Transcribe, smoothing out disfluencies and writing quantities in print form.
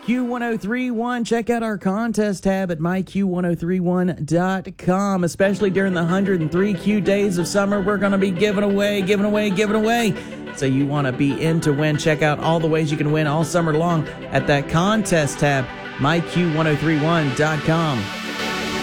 Q1031. Check out our contest tab at myQ1031.com. Especially during the 103 Q days of summer, we're going to be giving away. So you want to be in to win. Check out all the ways you can win all summer long at that contest tab, myQ1031.com.